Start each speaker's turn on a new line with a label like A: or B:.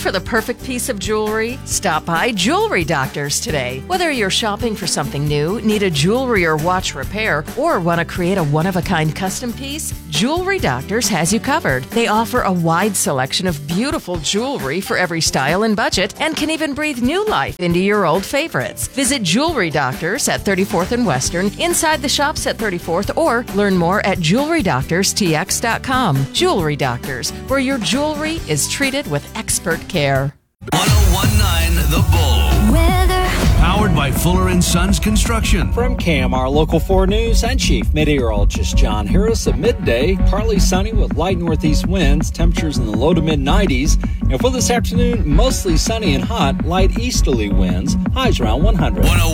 A: for the perfect piece of jewelry? Stop by Jewelry Doctors today. Whether you're shopping for something new, need a jewelry or watch repair, or want to create a one-of-a-kind custom piece, Jewelry Doctors has you covered. They offer a wide selection of beautiful jewelry for every style and budget, and can even breathe new life into your old favorites. Visit Jewelry Doctors at 34th and Western, inside the shops at 34th, or learn more at jewelrydoctorstx.com. Jewelry Doctors, where your jewelry is treated with expert care.
B: 1019 The Bull.
C: Weather.
B: Powered by Fuller & Sons Construction.
D: From KMR Local 4 News, I'm Chief Meteorologist John Harris. At midday, partly sunny with light northeast winds, temperatures in the low to mid-90s. And for this afternoon, mostly sunny and hot, light easterly winds, highs around 100.
B: 1019